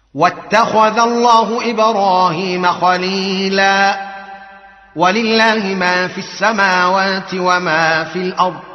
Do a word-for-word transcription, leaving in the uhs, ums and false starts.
واتخذ الله إبراهيم خليلا ولله ما في السماوات وما في الأرض